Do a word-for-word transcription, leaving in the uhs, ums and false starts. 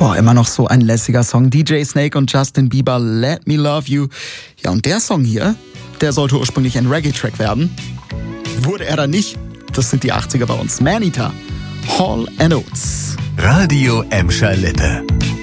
Boah, immer noch so ein lässiger Song. D J Snake und Justin Bieber, Let Me Love You. Ja, und der Song hier, der sollte ursprünglich ein Reggae-Track werden. Wurde er dann nicht. Das sind die achtziger bei uns. Maneater, Hall and Oates. Radio Emscher Lippe.